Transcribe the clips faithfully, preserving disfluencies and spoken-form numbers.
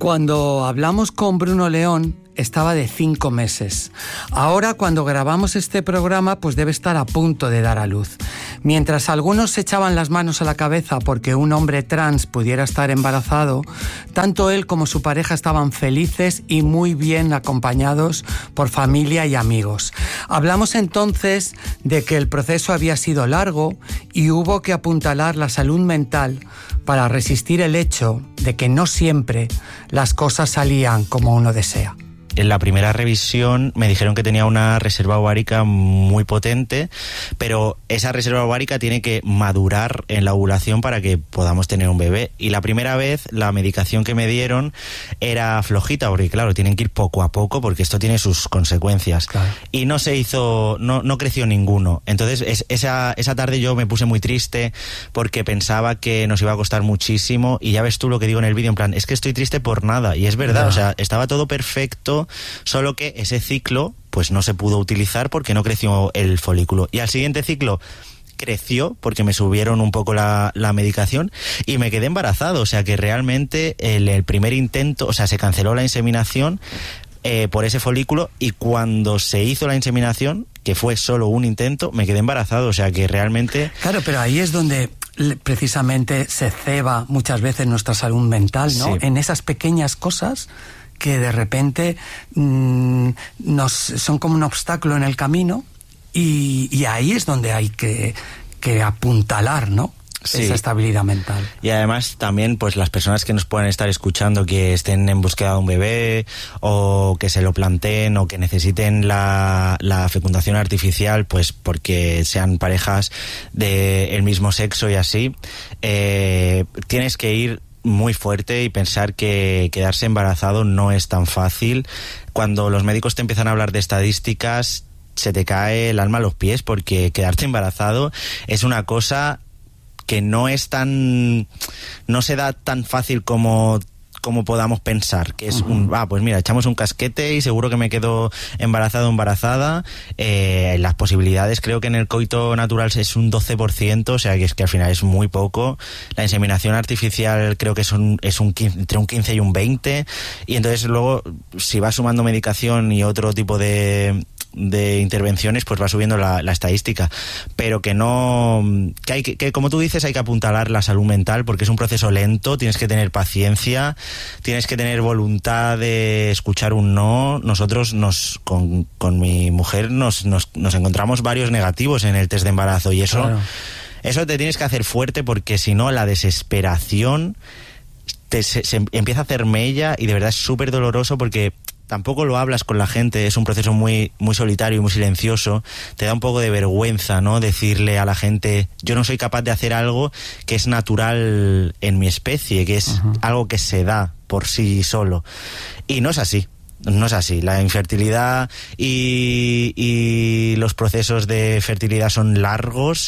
Cuando hablamos con Bruno León, estaba de cinco meses. Ahora, cuando grabamos este programa, pues debe estar a punto de dar a luz. Mientras algunos se echaban las manos a la cabeza porque un hombre trans pudiera estar embarazado, tanto él como su pareja estaban felices y muy bien acompañados por familia y amigos. Hablamos entonces de que el proceso había sido largo y hubo que apuntalar la salud mental para resistir el hecho de que no siempre las cosas salían como uno desea. En la primera revisión me dijeron que tenía una reserva ovárica muy potente, pero esa reserva ovárica tiene que madurar en la ovulación para que podamos tener un bebé. Y la primera vez la medicación que me dieron era flojita, porque claro, tienen que ir poco a poco porque esto tiene sus consecuencias. Claro. Y no se hizo, no, no creció ninguno. Entonces es, esa, esa tarde yo me puse muy triste porque pensaba que nos iba a costar muchísimo, y ya ves tú lo que digo en el vídeo, en plan, es que estoy triste por nada. Y es verdad, no. O sea, estaba todo perfecto, solo que ese ciclo pues no se pudo utilizar porque no creció el folículo. Y al siguiente ciclo creció porque me subieron un poco la, la medicación y me quedé embarazado. O sea que realmente el, el primer intento, o sea, se canceló la inseminación eh, por ese folículo, y cuando se hizo la inseminación, que fue solo un intento, me quedé embarazado. O sea que realmente... Claro, pero ahí es donde precisamente se ceba muchas veces nuestra salud mental, ¿no? Sí. En esas pequeñas cosas que de repente mmm, nos son como un obstáculo en el camino, y, y ahí es donde hay que, que apuntalar, ¿no? Sí. Esa estabilidad mental. Y además también pues las personas que nos puedan estar escuchando, que estén en búsqueda de un bebé o que se lo planteen o que necesiten la, la fecundación artificial, pues porque sean parejas del mismo sexo y así, eh, tienes que ir muy fuerte y pensar que quedarse embarazado no es tan fácil. Cuando los médicos te empiezan a hablar de estadísticas, se te cae el alma a los pies, porque quedarte embarazado es una cosa que no es tan, no se da tan fácil como como podamos pensar, que es uh-huh. un, ah, pues mira, echamos un casquete y seguro que me quedo embarazado o embarazada. Eh, las posibilidades, creo que en el coito natural es un doce por ciento, o sea que es que al final es muy poco. La inseminación artificial creo que es un, es un quince, entre un quince y un veinte, y entonces luego, si vas sumando medicación y otro tipo de de intervenciones, pues va subiendo la, la estadística, pero que no, que hay que, que como tú dices, hay que apuntalar la salud mental porque es un proceso lento, tienes que tener paciencia, tienes que tener voluntad de escuchar un no. Nosotros nos con, con mi mujer nos, nos, nos encontramos varios negativos en el test de embarazo, y eso, claro. eso te tienes que hacer fuerte, porque si no la desesperación te, se, se empieza a hacer mella, y de verdad es súper doloroso porque tampoco lo hablas con la gente, es un proceso muy muy solitario y muy silencioso. Te da un poco de vergüenza, ¿no?, decirle a la gente, yo no soy capaz de hacer algo que es natural en mi especie, que es uh-huh. algo que se da por sí solo. Y no es así. No es así. La infertilidad y, y los procesos de fertilidad son largos,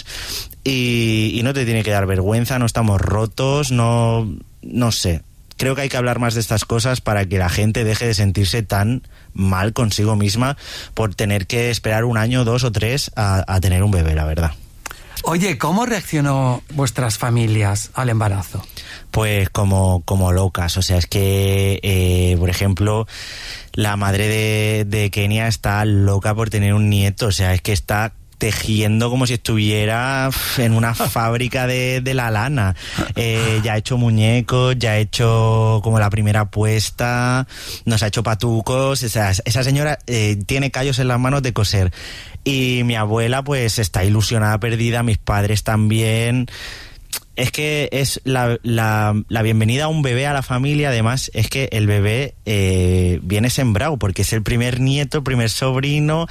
y, y no te tiene que dar vergüenza, no estamos rotos, no, no sé. Creo que hay que hablar más de estas cosas para que la gente deje de sentirse tan mal consigo misma por tener que esperar un año, dos o tres a, a tener un bebé, la verdad. Oye, ¿cómo reaccionó vuestras familias al embarazo? Pues como, como locas. O sea, es que, eh, por ejemplo, la madre de, de Kenia está loca por tener un nieto. O sea, es que está tejiendo como si estuviera en una fábrica de, de la lana. Eh, ya ha hecho muñecos, ya ha hecho como la primera apuesta, nos ha hecho patucos. O sea, esa señora eh, tiene callos en las manos de coser. Y mi abuela pues está ilusionada perdida, mis padres también. Es que es la, la, la bienvenida a un bebé a la familia. Además es que el bebé eh, viene sembrado, porque es el primer nieto, el primer sobrino,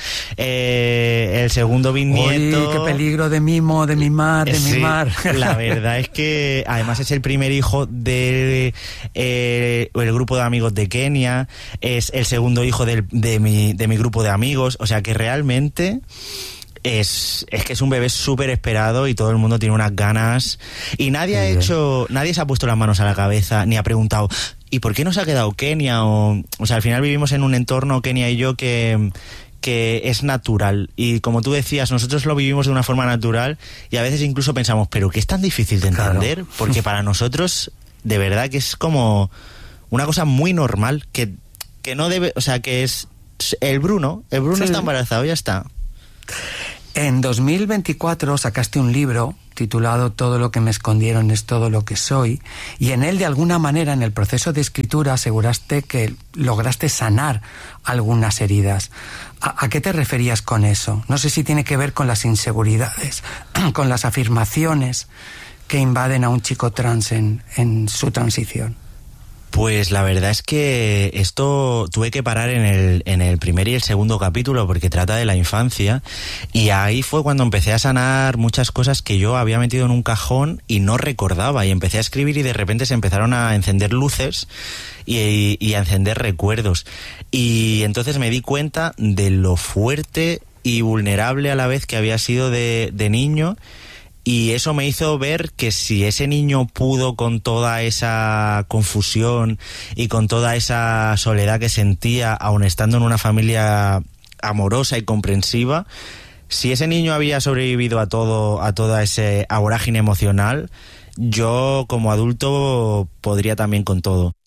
eh, el segundo bisnieto. Uy, qué peligro de mimo, de mimar, de sí, mimar. La verdad es que además es el primer hijo del eh, el grupo de amigos de Kenia, es el segundo hijo del, de, mi, de mi grupo de amigos. O sea que realmente Es, es que es un bebé súper esperado y todo el mundo tiene unas ganas, y nadie ha hecho, nadie se ha puesto las manos a la cabeza ni ha preguntado ¿y por qué no se ha quedado Kenia? O, o sea, al final vivimos en un entorno, Kenia y yo, que, que es natural, y como tú decías, nosotros lo vivimos de una forma natural, y a veces incluso pensamos, pero ¿qué es tan difícil de entender? Claro. Porque para nosotros de verdad que es como una cosa muy normal que, que no debe, o sea, que es el Bruno, el Bruno sí. Está embarazado, ya está. En dos mil veinticuatro sacaste un libro titulado Todo lo que me escondieron es todo lo que soy, y en él, de alguna manera, en el proceso de escritura, aseguraste que lograste sanar algunas heridas. ¿A, a qué te referías con eso? No sé si tiene que ver con las inseguridades, con las afirmaciones que invaden a un chico trans en, en su transición. Pues la verdad es que esto tuve que parar en el, en el primer y el segundo capítulo porque trata de la infancia, y ahí fue cuando empecé a sanar muchas cosas que yo había metido en un cajón y no recordaba, y empecé a escribir y de repente se empezaron a encender luces y, y a encender recuerdos, y entonces me di cuenta de lo fuerte y vulnerable a la vez que había sido de, de niño. Y eso me hizo ver que si ese niño pudo, con toda esa confusión y con toda esa soledad que sentía, aun estando en una familia amorosa y comprensiva, si ese niño había sobrevivido a todo, a toda ese vorágine emocional, yo como adulto podría también con todo.